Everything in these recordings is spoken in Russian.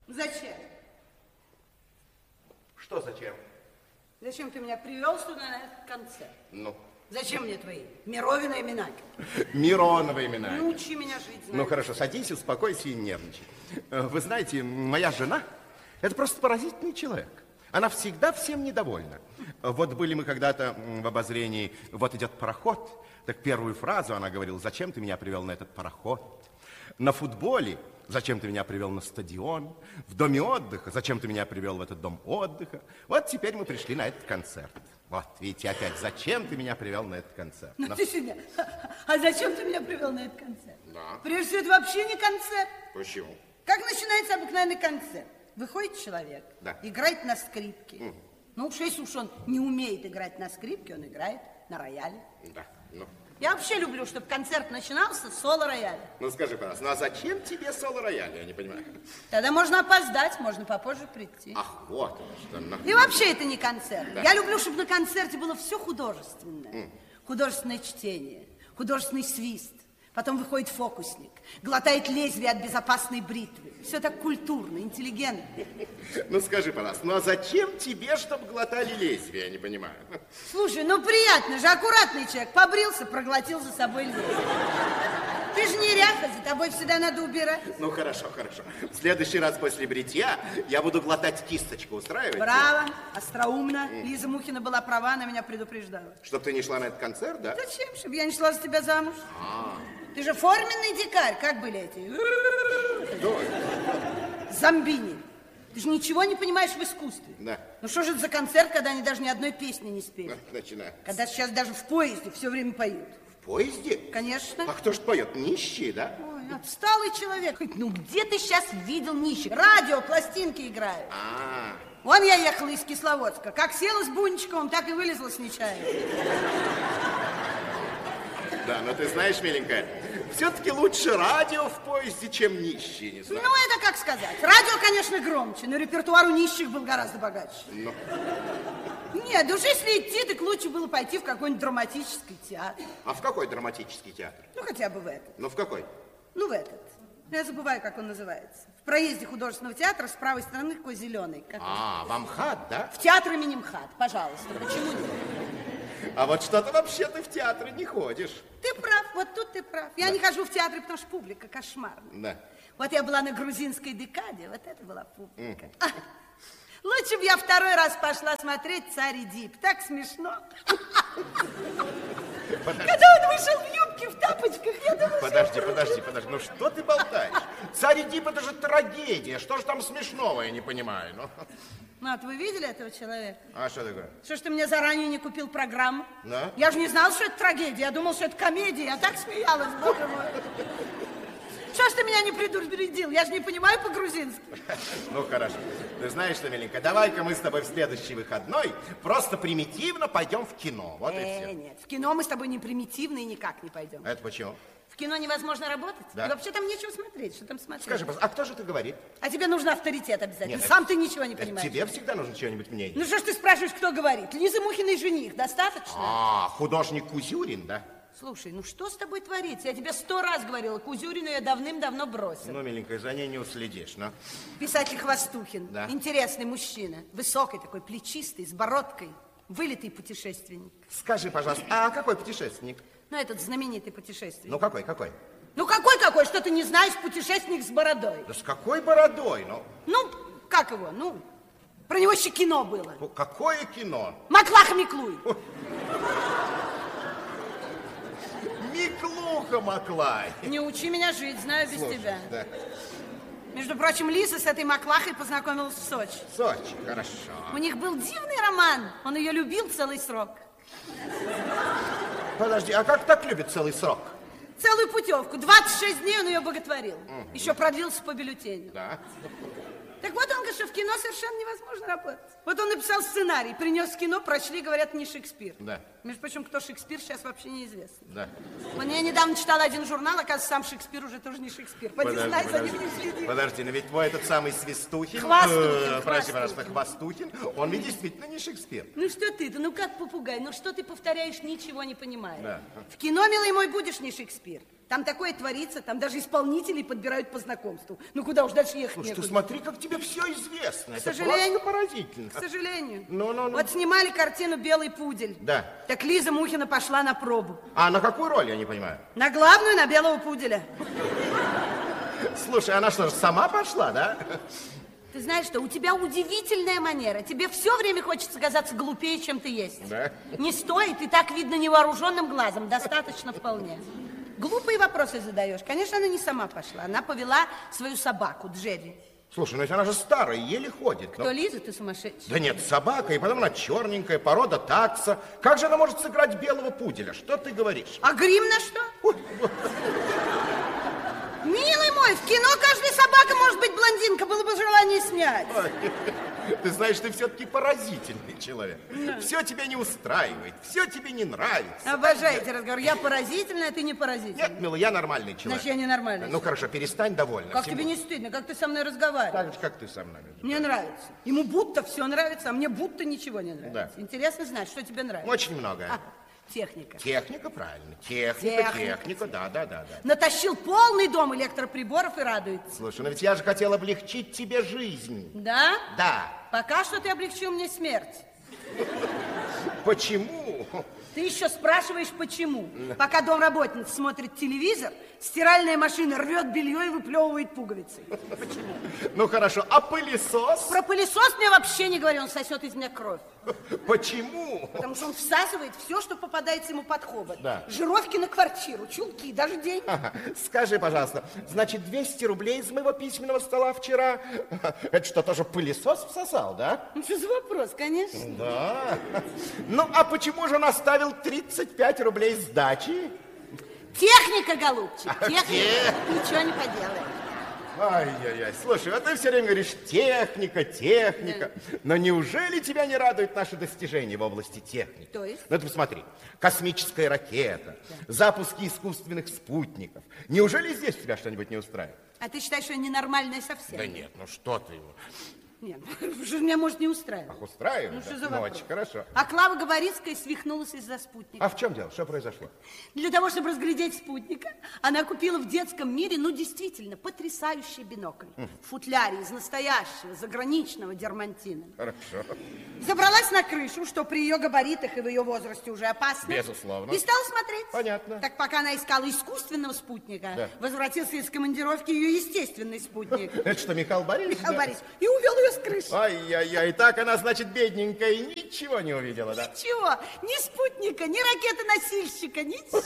Зачем? Что зачем? Зачем ты меня привел сюда на этот концерт? Ну? Зачем мне твои Мировины имена? Миронова имена. Ну, учи меня жить. Знаешь. Ну, хорошо, садись, успокойся и не нервничай. Вы знаете, моя жена, это просто поразительный человек. Она всегда всем недовольна. Вот были мы когда-то в обозрении, вот идет пароход, так первую фразу она говорила: зачем ты меня привел на этот пароход? На футболе: зачем ты меня привел на стадион? В доме отдыха: зачем ты меня привел в этот дом отдыха? Вот теперь мы пришли на этот концерт. Вот, видите, опять, зачем ты меня привел на этот концерт? Ну, ты себя. А зачем ты меня привел на этот концерт? Да. Прежде всего, это вообще не концерт. Почему? Как начинается обыкновенный концерт? Выходит человек, да, играет на скрипке. Ну уж если уж он не умеет играть на скрипке, он играет на рояле. Да, ну. Я вообще люблю, чтобы концерт начинался с соло-рояля. Ну скажи, пожалуйста, ну а зачем тебе соло-рояль, я не понимаю. Тогда можно опоздать, можно попозже прийти. Ах, вот оно что. Ну. И вообще это не концерт. Да. Я люблю, чтобы на концерте было все художественное. Художественное чтение, художественный свист. Потом выходит фокусник, глотает лезвие от безопасной бритвы. Все так культурно, интеллигентно. Ну скажи, пожалуйста, ну а зачем тебе, чтобы глотали лезвие, я не понимаю. Слушай, ну приятно же, аккуратный человек. Побрился, проглотил за собой лезвие. Ты же не ряха, за тобой всегда надо убирать. Ну хорошо, хорошо. В следующий раз после бритья я буду глотать кисточку, устраивает? Браво, остроумно. Лиза Мухина была права, она меня предупреждала. Чтоб ты не шла на этот концерт, да? Зачем? Чтобы я не шла за тебя замуж. Ты же форменный дикарь, как были эти? Кто? Зомбини. Ты же ничего не понимаешь в искусстве. Да. Ну что же это за концерт, когда они даже ни одной песни не спели? Начинай. Когда сейчас даже в поезде все время поют. В поезде? Конечно. А кто ж поет? Нищие, да? Ой, отсталый человек. Ну где ты сейчас видел нищих? Радио, пластинки играют. Вон я ехала из Кисловодска. Как села с Бунчиковым, так и вылезла с нечаянно. Да, но ты знаешь, миленькая, все-таки лучше радио в поезде, чем нищие, не знаю. Ну, это как сказать. Радио, конечно, громче, но репертуар у нищих был гораздо богаче. Ну. Нет, да уж если идти, так лучше было пойти в какой-нибудь драматический театр. А в какой драматический театр? Ну, хотя бы в этот. Ну, в какой? Ну, в этот. Я забываю, как он называется. В проезде художественного театра с правой стороны такой зеленый. В МХАТ, да? В театр имени МХАТ, пожалуйста. Почему нет? А вот что-то вообще ты в театры не ходишь. Ты прав, вот тут ты прав. Я не хожу в театры, потому что публика кошмарная. Да. Вот я была на грузинской декаде, вот это была публика. Лучше бы я второй раз пошла смотреть «Царь Эдип». Так смешно. Когда он вышел в юбке, в тапочках, я думала... Подожди. Ну что ты болтаешь? «Царь Эдип» — это же трагедия. Что же там смешного, я не понимаю. Ну, вот вы видели этого человека? А что такое? Что ж ты мне заранее не купил программу? Да? Я же не знала, что это трагедия. Я думала, что это комедия. Я так смеялась, боже мой. Что ж ты меня не предупредил? Я же не понимаю по-грузински. Ну, хорошо. Ты знаешь что, миленькая, давай-ка мы с тобой в следующий выходной просто примитивно пойдем в кино. Вот и все. Нет, в кино мы с тобой не примитивно и никак не пойдем. Это почему? В кино невозможно работать? Да. И вообще там нечего смотреть. Что там смотреть? Скажи, а кто же это говорит? А тебе нужен авторитет обязательно. Нет, Сам ты ничего не понимаешь. Тебе всегда нужно чего-нибудь мнение. Ну что ж ты спрашиваешь, кто говорит? Лиза Мухина и жених. Достаточно? Художник Кузюрин, да? Слушай, ну что с тобой творится? Я тебе 100 раз говорила, Кузюрину я давным-давно бросила. Ну, миленькая, за ней не уследишь, но... Писатель Хвостухин. Да. Интересный мужчина. Высокий такой, плечистый, с бородкой. Вылитый путешественник. Скажи, пожалуйста, а какой путешественник? Ну, этот знаменитый путешественник. Ну, какой? Ну, какой? Что ты не знаешь, путешественник с бородой? Да с какой бородой, ну? Ну, как его? Ну, про него еще кино было. Ну, какое кино? Маклаха Миклуй. Миклуха Маклай. Не учи меня жить, знаю без тебя. Да. Между прочим, Лиза с этой Маклахой познакомилась в Сочи. Сочи, хорошо. У них был дивный роман. Он ее любил целый срок. Подожди, а как так любит целый срок? Целую путевку. 26 дней он ее боготворил. Еще продлился по бюллетеню. Да. Так вот он говорит, что в кино совершенно невозможно работать. Вот он написал сценарий, принес в кино, прочли, говорят, не Шекспир. Да. Между прочим, кто Шекспир, сейчас вообще неизвестно. Да. Вот я недавно читала один журнал, оказывается, сам Шекспир уже тоже не Шекспир. Поди знай, за ним не следи. Подожди, но ведь твой этот самый Свистухин... Хвастухин. Прости, пожалуйста, Хвастухин, он ведь действительно не Шекспир. Ну что ты-то, ну как попугай, ну что ты повторяешь, ничего не понимая. Да. В кино, милый мой, будешь не Шекспир. Там такое творится, там даже исполнителей подбирают по знакомству. Ну, куда уж дальше ехать Слушай, некуда. ты смотри, как тебе все известно. К Это сожалению, просто поразительно. К сожалению. Ну. Вот снимали картину «Белый пудель». Да. Так Лиза Мухина пошла на пробу. А на какую роль, я не понимаю? На главную, на белого пуделя. Слушай, она что же, сама пошла, да? Ты знаешь что, у тебя удивительная манера. Тебе все время хочется казаться глупее, чем ты есть. Да? Не стоит, и так видно невооруженным глазом. Достаточно вполне. Глупые вопросы задаешь. Конечно, она не сама пошла. Она повела свою собаку, Джерри. Слушай, ну ведь она же старая, еле ходит. Кто, Лиза? Ты сумасшедшая? Да нет, собака, и потом она черненькая, порода такса. Как же она может сыграть белого пуделя? Что ты говоришь? А грим на что? Ой, Милый мой, в кино каждая собака может быть блондинка. Было бы желание снять. ты знаешь, ты все-таки поразительный человек. Все тебя не устраивает, все тебе не нравится. Обожаете разговор. Я поразительная, а ты не поразительная. Нет, милый, я нормальный человек. Значит, я ненормальный. Ну хорошо, перестань довольно. Как тебе не стыдно? Как ты со мной разговариваешь? Так же, как ты со мной. Мне нравится. Ему будто все нравится, а мне будто ничего не нравится. Да. Интересно знать, что тебе нравится. Очень много. Техника. Техника, правильно. Техника, да. Натащил полный дом электроприборов и радуется. Слушай, ну ведь я же хотел облегчить тебе жизнь. Да? Да. Пока что ты облегчил мне смерть. Почему? Ты еще спрашиваешь, почему? Пока домработница смотрит телевизор, стиральная машина рвет белье и выплевывает пуговицы. Почему? Ну хорошо, а пылесос? Про пылесос мне вообще не говори, он сосет из меня кровь. Почему? Потому что он всасывает все, что попадается ему под хобот. Да. Жировки на квартиру, чулки, даже деньги. Ага. Скажи, пожалуйста, значит, 200 рублей из моего письменного стола вчера, это что, тоже пылесос всосал, да? Ну, что за вопрос, конечно. Да. Ну, а почему же он оставил 35 рублей сдачи? Техника, голубчик, техника. Ничего не поделаешь. Ай-яй-яй, слушай, а ты все время говоришь техника. Да. Но неужели тебя не радуют наши достижения в области техники? То есть? Ну ты посмотри, космическая ракета, запуски искусственных спутников. Неужели здесь тебя что-нибудь не устраивает? А ты считаешь, что я ненормальная совсем? Да нет, ну что ты его. Нет, что меня может не устраивать? Ах, устраивает? Ну, да? что за Ну, вопрос? очень хорошо. А Клава Говорицкая свихнулась из-за спутника. А в чем дело? Что произошло? Для того, чтобы разглядеть спутника, она купила в детском мире, ну, действительно, потрясающий бинокль. В футляре из настоящего, заграничного дермантина. Хорошо. Забралась на крышу, что при ее габаритах и в ее возрасте уже опасно. Безусловно. И стала смотреть. Понятно. Так пока она искала искусственного спутника, Да. возвратился из командировки ее естественный спутник. Это что, Михаил Борисович? Михаил да? Борисович. И увел ее с крыши. Ай-яй-яй, так она, значит, бедненькая и ничего не увидела, да? Ничего, ни спутника, ни ракеты-носильщика, ничего.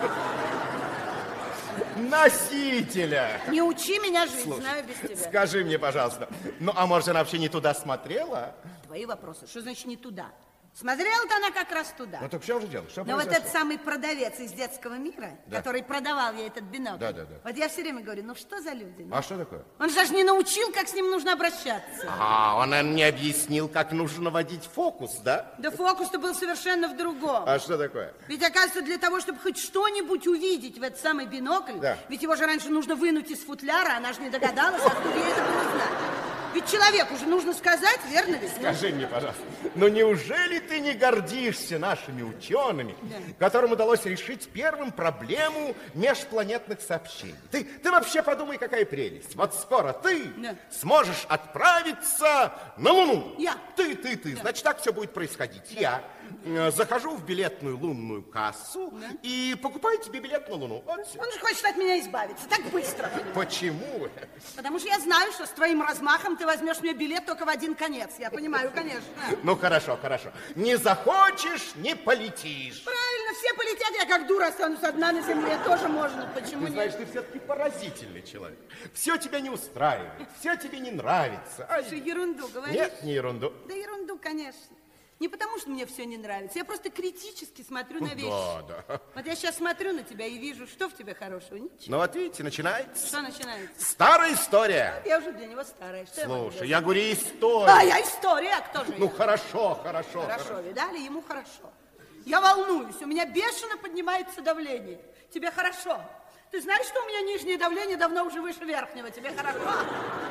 Носителя! Не учи меня жить, Слушай, знаю без тебя. скажи мне, пожалуйста, ну, а может, она вообще не туда смотрела? Твои вопросы, что значит не туда? Смотрела-то она как раз туда. Ну, так в чем же дело? Что Но вот произошло? этот самый продавец из детского мира, Да. который продавал ей этот бинокль, Да. вот я все время говорю, ну что за люди? Ну? А что такое? Он же даже не научил, как с ним нужно обращаться. А, он нам не объяснил, как нужно водить фокус, да? Да фокус-то был совершенно в другом. А что такое? Ведь, оказывается, для того, чтобы хоть что-нибудь увидеть в этот самый бинокль, Да. ведь его же раньше нужно вынуть из футляра, она же не догадалась, откуда ей это было знать. Ведь человеку же нужно сказать, верно ведь? Скажи мне, пожалуйста, но неужели ты не гордишься нашими учеными, которым удалось решить первым проблему межпланетных сообщений? Ты вообще подумай, какая прелесть. Вот скоро ты Да. сможешь отправиться на Луну. Я. Ты. Значит, так все будет происходить. Я захожу в билетную лунную кассу и покупаю тебе билет на Луну. Вот всё. Он же хочет от меня избавиться, так быстро. Почему? Потому что я знаю, что с твоим размахом ты возьмешь мне билет только в один конец. Я понимаю, конечно. Ну, хорошо. Не захочешь, не полетишь. Правильно, все полетят, я как дура останусь одна на земле. Тоже можно, почему Ты нет? знаешь, ты все-таки поразительный человек. Все тебя не устраивает, все тебе не нравится. Ай, Что, ерунду говоришь? нет, не ерунду. Да ерунду, конечно. Не потому, что мне все не нравится. Я просто критически смотрю на вещи. Да. Вот я сейчас смотрю на тебя и вижу, что в тебе хорошего. Ничего. Ну вот видите, начинается. Что начинается? Старая история. Я уже для него старая. Что я могу Слушай, делать? я говорю история. А, я история, а кто же Ну я? хорошо. Хорошо, видали? Ему хорошо. Я волнуюсь, у меня бешено поднимается давление. Тебе хорошо. Ты знаешь, что у меня нижнее давление давно уже выше верхнего? Тебе хорошо?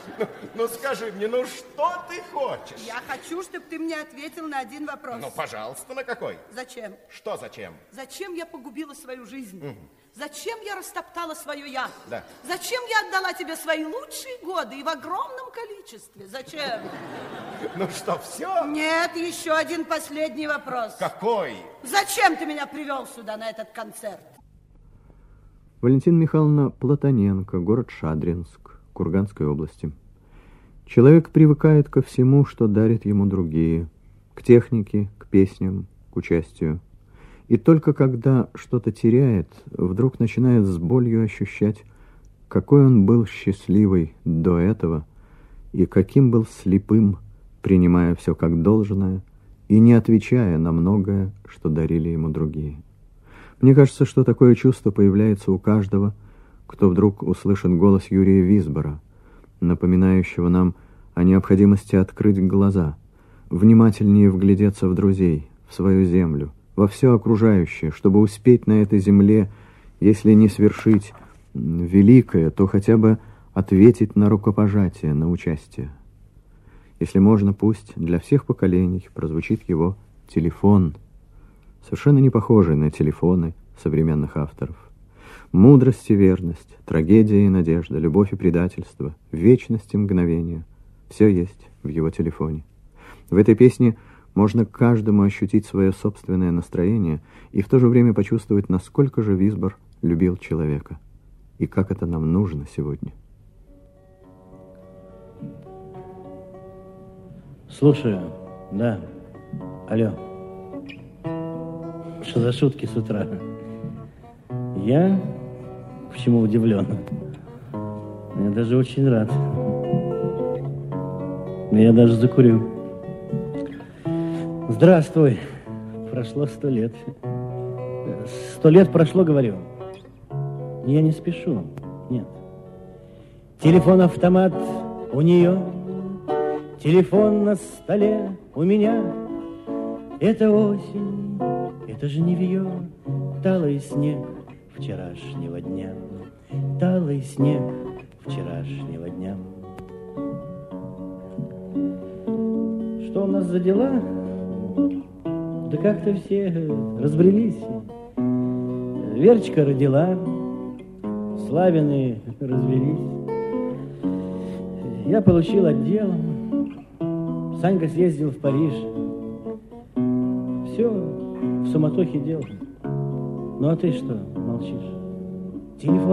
Ну, скажи мне, ну что ты хочешь? Я хочу, чтобы ты мне ответил на один вопрос. Ну, пожалуйста, на какой? Зачем? Что зачем? Зачем я погубила свою жизнь? Зачем я растоптала свое я? Да. Зачем я отдала тебе свои лучшие годы и в огромном количестве? Зачем? Ну что, все? Нет, еще один последний вопрос. Какой? Зачем ты меня привел сюда на этот концерт? Валентина Михайловна Платоненко, город Шадринск, Курганской области. Человек привыкает ко всему, что дарят ему другие, к технике, к песням, к участию. И только когда что-то теряет, вдруг начинает с болью ощущать, какой он был счастливый до этого и каким был слепым, принимая все как должное и не отвечая на многое, что дарили ему другие. Мне кажется, что такое чувство появляется у каждого, кто вдруг услышит голос Юрия Висбора, напоминающего нам о необходимости открыть глаза, внимательнее вглядеться в друзей, в свою землю, во все окружающее, чтобы успеть на этой земле, если не свершить великое, то хотя бы ответить на рукопожатие, на участие. Если можно, пусть для всех поколений прозвучит его телефон, совершенно не похожий на телефоны современных авторов. Мудрость и верность, трагедия и надежда, любовь и предательство, вечность и мгновение — все есть в его телефоне. В этой песне можно каждому ощутить свое собственное настроение и в то же время почувствовать, насколько же Висбор любил человека и как это нам нужно сегодня. Слушаю, да. Алло. Что за шутки с утра? Я почему удивлен? Я даже очень рад. Я даже закурю. Здравствуй. Прошло 100 лет. 100 лет прошло, говорю. Я не спешу. Нет. Телефон-автомат у нее. Телефон на столе у меня. Это осень, это жневье, талый снег вчерашнего дня. Талый снег вчерашнего дня. Что у нас за дела? Да как-то все разбрелись. Верочка родила, Славины развелись. Я получил отдел, Санька съездил в Париж. Все в суматохе дел. Ну а ты что молчишь? Телефон